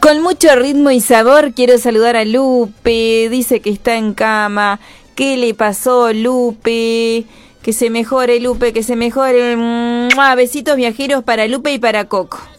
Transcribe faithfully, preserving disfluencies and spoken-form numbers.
con mucho ritmo y sabor quiero saludar a Lupe, dice que está en cama. ¿Qué le pasó, Lupe? Que se mejore, Lupe, que se mejore. ¡Mua! Besitos viajeros para Lupe y para Coco.